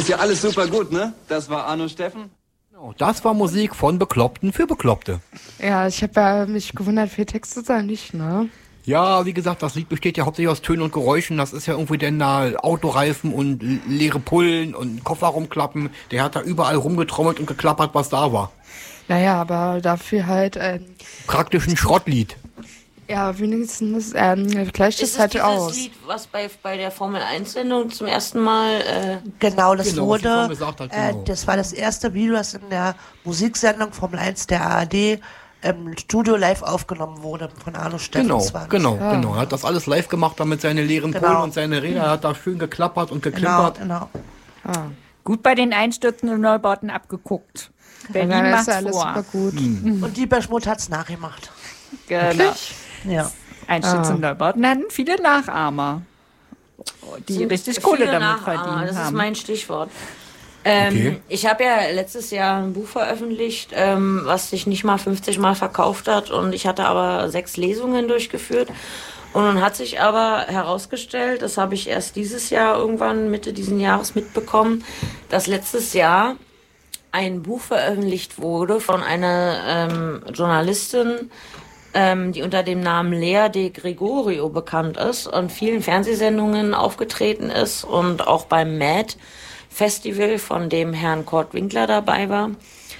ja alles super gut, ne? Das war Arno Steffen. Das war Musik von Bekloppten für Bekloppte. Ja, ich habe ja mich gewundert, viel Text ist da nicht, ne? Ja, wie gesagt, das Lied besteht ja hauptsächlich aus Tönen und Geräuschen. Das ist ja irgendwie denn da Autoreifen und leere Pullen und Koffer rumklappen. Der hat da überall rumgetrommelt und geklappert, was da war. Naja, aber dafür halt, Praktisch ein Schrottlied. ja, wenigstens gleicht es halt dieses aus. Lied, was bei der Formel-1-Sendung zum ersten Mal... Genau, das Genau, was die wurde, Frau gesagt hat, genau. das war das erste Video, das in der Musiksendung Formel 1 der ARD im Studio live aufgenommen wurde von Arno Steffen. Genau. Er hat das alles live gemacht, damit seine leeren Genau. Pullen und seine Räder. Er hat da schön geklappert und geklimpert. Genau. Gut bei den Einstürzen und Neubauten abgeguckt. Berlin Dann ist macht's ja alles vor. super gut. Und die Beschmut hat's nachgemacht. Genau. Ja. Einstürze und Neubauten hatten viele Nachahmer, die sind richtig Kohle viele damit Nachahmer, verdient das haben. ist mein Stichwort. Okay. Ich habe ja letztes Jahr ein Buch veröffentlicht, was sich nicht mal 50 Mal verkauft hat, und ich hatte aber 6 Lesungen durchgeführt. Und dann hat sich aber herausgestellt, das habe ich erst dieses Jahr irgendwann Mitte diesen Jahres mitbekommen, dass letztes Jahr ein Buch veröffentlicht wurde von einer Journalistin, die unter dem Namen Lea de Gregorio bekannt ist und vielen Fernsehsendungen aufgetreten ist und auch beim MAD Festival, von dem Herrn Kurt Winkler dabei war.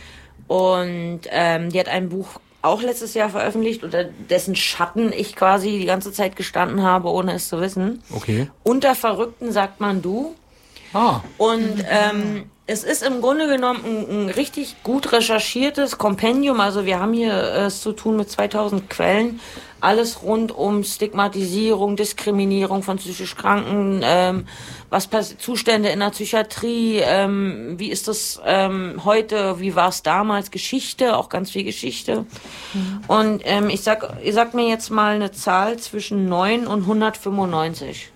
Und die hat ein Buch auch letztes Jahr veröffentlicht, unter dessen Schatten ich quasi die ganze Zeit gestanden habe, ohne es zu wissen. Okay. Unter Verrückten sagt man du. Und es ist im Grunde genommen ein richtig gut recherchiertes Kompendium. Also wir haben hier es zu tun mit 2000 Quellen. Alles rund um Stigmatisierung, Diskriminierung von psychisch Kranken, Zustände in der Psychiatrie, wie ist das heute, wie war es damals, Geschichte, auch ganz viel Geschichte. Und ich sag mir jetzt mal eine Zahl zwischen 9 und 195.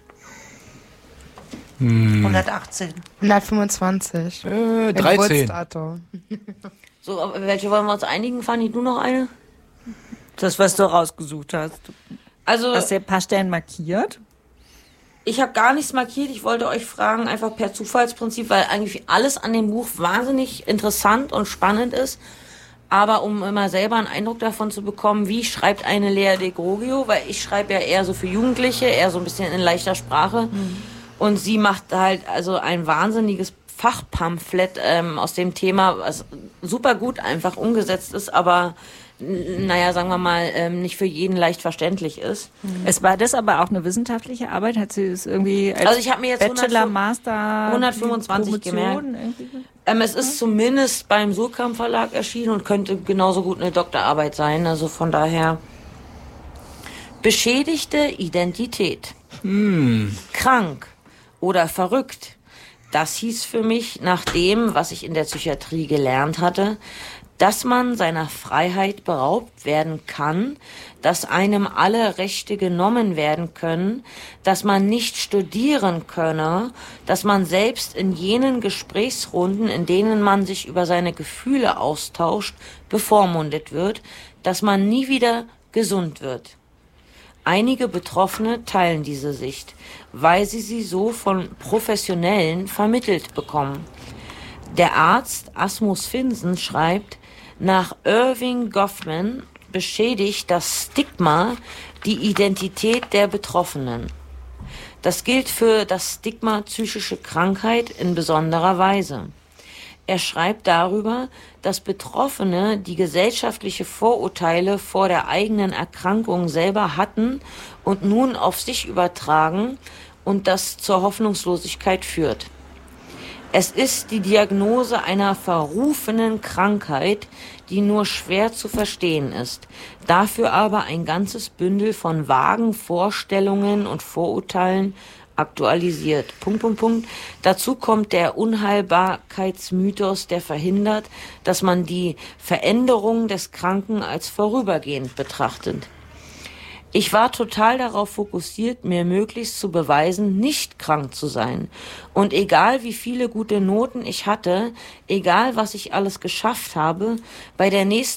118. 125. 13. Geburtsdatum. So, auf welche wollen wir uns einigen? Fanny, du noch eine? Das, was du rausgesucht hast. Also, Hast du ein paar Stellen markiert? ich habe gar nichts markiert. Ich wollte euch fragen, einfach per Zufallsprinzip, weil eigentlich alles an dem Buch wahnsinnig interessant und spannend ist. Aber um immer selber einen Eindruck davon zu bekommen, wie schreibt eine Lea de Gregorio, weil ich schreibe ja eher so für Jugendliche, eher so ein bisschen in leichter Sprache. Und sie macht halt also ein wahnsinniges Fachpamphlet aus dem Thema, was super gut einfach umgesetzt ist, aber naja, sagen wir mal, nicht für jeden leicht verständlich ist. Es war das aber auch eine wissenschaftliche Arbeit? Hat sie es irgendwie als Also ich habe mir jetzt Bachelor, Master, 125 gemerkt. irgendwie? Es ist zumindest beim Surkamp Verlag erschienen und könnte genauso gut eine Doktorarbeit sein. Also von daher beschädigte Identität. Krank oder verrückt. Das hieß für mich, nach dem, was ich in der Psychiatrie gelernt hatte, dass man seiner Freiheit beraubt werden kann, dass einem alle Rechte genommen werden können, dass man nicht studieren könne, dass man selbst in jenen Gesprächsrunden, in denen man sich über seine Gefühle austauscht, bevormundet wird, dass man nie wieder gesund wird. Einige Betroffene teilen diese Sicht, weil sie so von Professionellen vermittelt bekommen. Der Arzt Asmus Finsen schreibt, nach Irving Goffman beschädigt das Stigma die Identität der Betroffenen. Das gilt für das Stigma psychische Krankheit in besonderer Weise. Er schreibt darüber, dass Betroffene die gesellschaftliche Vorurteile vor der eigenen Erkrankung selber hatten und nun auf sich übertragen und das zur Hoffnungslosigkeit führt. Es ist die Diagnose einer verrufenen Krankheit, die nur schwer zu verstehen ist, dafür aber ein ganzes Bündel von vagen Vorstellungen und Vorurteilen aktualisiert. ... Dazu kommt der Unheilbarkeitsmythos, der verhindert, dass man die Veränderung des Kranken als vorübergehend betrachtet. Ich war total darauf fokussiert, mir möglichst zu beweisen, nicht krank zu sein. Und egal wie viele gute Noten ich hatte, egal was ich alles geschafft habe, bei der nächsten